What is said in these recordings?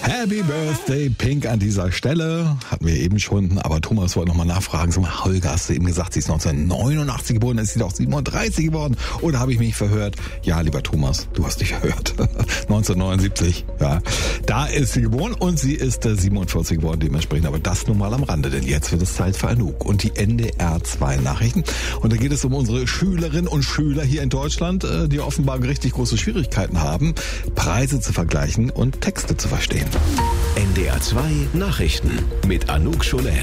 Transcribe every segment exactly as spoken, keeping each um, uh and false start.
Happy Birthday Pink an dieser Stelle. Hatten wir eben schon, aber Thomas wollte nochmal nachfragen. Sag mal, Holger, hast du eben gesagt, sie ist neunzehnhundertneunundachtzig geboren, ist sie doch siebenunddreißig geworden? Oder habe ich mich verhört? Ja, lieber Thomas, du hast dich verhört. neunzehnhundertneunundsiebzig, ja. Da ist sie geboren und sie ist äh, siebenundvierzig geworden dementsprechend. Aber das nur mal am Rande, denn jetzt wird es Zeit für Anouk und die N D R zwei Nachrichten. Und da geht es um unsere Schülerinnen und Schüler hier in Deutschland, äh, die offenbar richtig große Schwierigkeiten haben, Preise zu vergleichen und Texte zu verstehen. N D R zwei Nachrichten mit Anouk Scholen.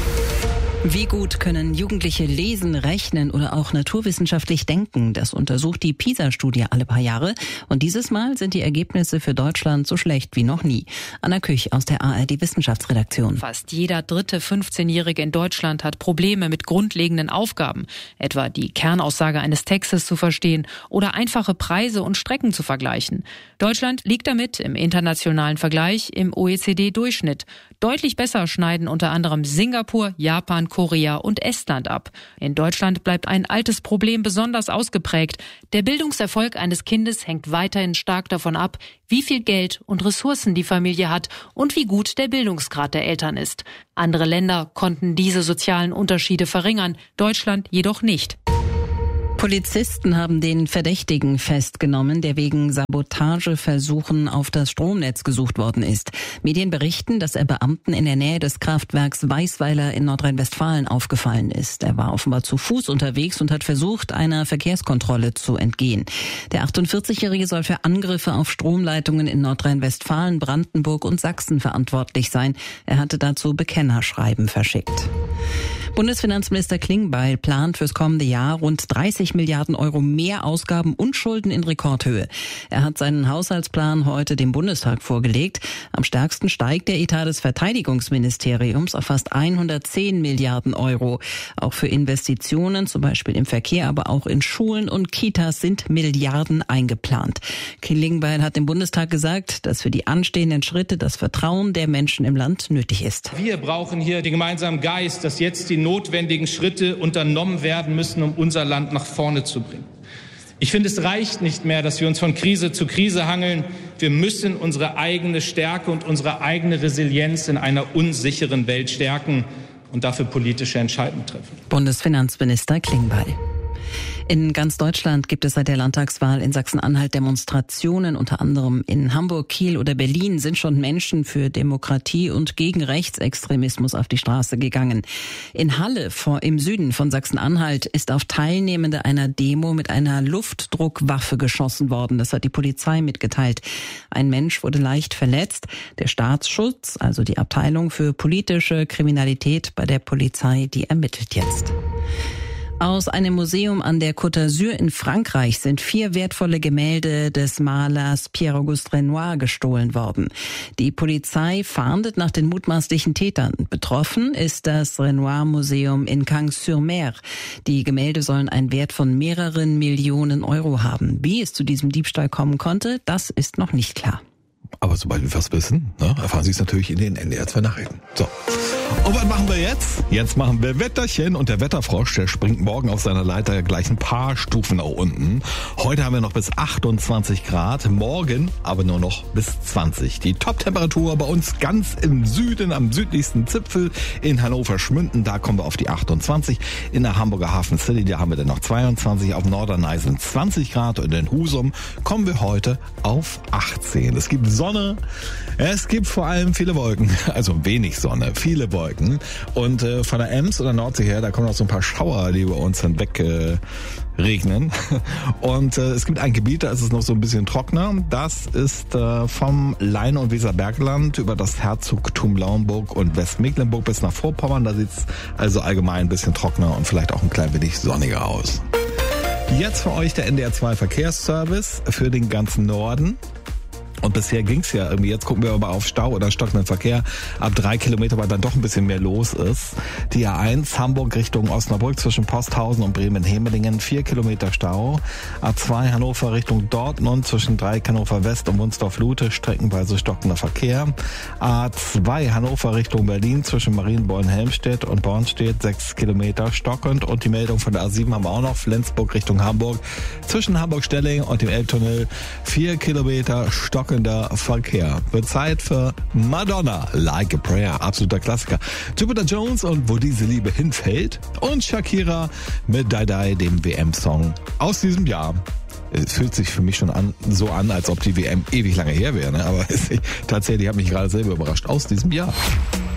Wie gut können Jugendliche lesen, rechnen oder auch naturwissenschaftlich denken? Das untersucht die PISA-Studie alle paar Jahre. Und dieses Mal sind die Ergebnisse für Deutschland so schlecht wie noch nie. Anna Küch aus der A R D-Wissenschaftsredaktion. Fast jeder dritte fünfzehnjährige in Deutschland hat Probleme mit grundlegenden Aufgaben. Etwa die Kernaussage eines Textes zu verstehen oder einfache Preise und Strecken zu vergleichen. Deutschland liegt damit im internationalen Vergleich im O E C D-Durchschnitt. Deutlich besser schneiden unter anderem Singapur, Japan, Korea und Estland ab. In Deutschland bleibt ein altes Problem besonders ausgeprägt. Der Bildungserfolg eines Kindes hängt weiterhin stark davon ab, wie viel Geld und Ressourcen die Familie hat und wie gut der Bildungsgrad der Eltern ist. Andere Länder konnten diese sozialen Unterschiede verringern, Deutschland jedoch nicht. Polizisten haben den Verdächtigen festgenommen, der wegen Sabotageversuchen auf das Stromnetz gesucht worden ist. Medien berichten, dass er Beamten in der Nähe des Kraftwerks Weißweiler in Nordrhein-Westfalen aufgefallen ist. Er war offenbar zu Fuß unterwegs und hat versucht, einer Verkehrskontrolle zu entgehen. Der achtundvierzigjährige soll für Angriffe auf Stromleitungen in Nordrhein-Westfalen, Brandenburg und Sachsen verantwortlich sein. Er hatte dazu Bekennerschreiben verschickt. Bundesfinanzminister Klingbeil plant fürs kommende Jahr rund dreißig Milliarden Euro mehr Ausgaben und Schulden in Rekordhöhe. Er hat seinen Haushaltsplan heute dem Bundestag vorgelegt. Am stärksten steigt der Etat des Verteidigungsministeriums auf fast hundertzehn Milliarden Euro. Auch für Investitionen, zum Beispiel im Verkehr, aber auch in Schulen und Kitas sind Milliarden eingeplant. Klingbeil hat dem Bundestag gesagt, dass für die anstehenden Schritte das Vertrauen der Menschen im Land nötig ist. Wir brauchen hier den gemeinsamen Geist, dass jetzt die notwendigen Schritte unternommen werden müssen, um unser Land nach vorne zu bringen. Ich finde, es reicht nicht mehr, dass wir uns von Krise zu Krise hangeln. Wir müssen unsere eigene Stärke und unsere eigene Resilienz in einer unsicheren Welt stärken und dafür politische Entscheidungen treffen. Bundesfinanzminister Klingbeil. In ganz Deutschland gibt es seit der Landtagswahl in Sachsen-Anhalt Demonstrationen. Unter anderem in Hamburg, Kiel oder Berlin sind schon Menschen für Demokratie und gegen Rechtsextremismus auf die Straße gegangen. In Halle vor, im Süden von Sachsen-Anhalt ist auf Teilnehmende einer Demo mit einer Luftdruckwaffe geschossen worden. Das hat die Polizei mitgeteilt. Ein Mensch wurde leicht verletzt. Der Staatsschutz, also die Abteilung für politische Kriminalität bei der Polizei, die ermittelt jetzt. Aus einem Museum an der Côte d'Azur in Frankreich sind vier wertvolle Gemälde des Malers Pierre-Auguste Renoir gestohlen worden. Die Polizei fahndet nach den mutmaßlichen Tätern. Betroffen ist das Renoir-Museum in Cagnes-sur-Mer. Die Gemälde sollen einen Wert von mehreren Millionen Euro haben. Wie es zu diesem Diebstahl kommen konnte, das ist noch nicht klar. Aber sobald wir was wissen, ne, erfahren Sie es natürlich in den N D R zwei Nachrichten. So. Und was machen wir jetzt? Jetzt machen wir Wetterchen und der Wetterfrosch, der springt morgen auf seiner Leiter gleich ein paar Stufen nach unten. Heute haben wir noch bis achtundzwanzig Grad, morgen aber nur noch bis zwanzig. Die Top-Temperatur bei uns ganz im Süden, am südlichsten Zipfel in Hannover-Schmünden, da kommen wir auf die achtundzwanzig. In der Hamburger Hafen City, da haben wir dann noch zweiundzwanzig, auf Norderney sind zwanzig Grad und in Husum kommen wir heute auf achtzehn. Es gibt Sonne, es gibt vor allem viele Wolken, also wenig Sonne, viele Wolken. Und äh, von der Ems oder Nordsee her, da kommen noch so ein paar Schauer, die über uns hinweg äh, regnen. Und äh, es gibt ein Gebiet, da ist es noch so ein bisschen trockener. Das ist äh, vom Leine- und Weserbergland über das Herzogtum Lauenburg und Westmecklenburg bis nach Vorpommern. Da sieht es also allgemein ein bisschen trockener und vielleicht auch ein klein wenig sonniger aus. Jetzt für euch der N D R zwei Verkehrsservice für den ganzen Norden. Und bisher ging's ja irgendwie, jetzt gucken wir aber auf Stau oder stockenden Verkehr ab drei Kilometer, weil dann doch ein bisschen mehr los ist. Die A eins Hamburg Richtung Osnabrück zwischen Posthausen und Bremen-Hemelingen, vier Kilometer Stau. A zwei Hannover Richtung Dortmund zwischen Dreieck Hannover West und Wunsdorf-Lute, streckenweise stockender Verkehr. A zwei Hannover Richtung Berlin zwischen Marienborn-Helmstedt und Bornstedt, sechs Kilometer stockend. Und die Meldung von der A sieben haben wir auch noch, Flensburg Richtung Hamburg zwischen Hamburg-Stelling und dem Elbtunnel, vier Kilometer stockend. stockender Verkehr. Wird Zeit für Madonna, Like a Prayer, absoluter Klassiker. Jupiter Jones und Wo diese Liebe hinfällt. Und Shakira mit Die Die, dem W M-Song aus diesem Jahr. Es fühlt sich für mich schon an, so an, als ob die W M ewig lange her wäre. Ne? Aber tatsächlich hat mich gerade selber überrascht. Aus diesem Jahr.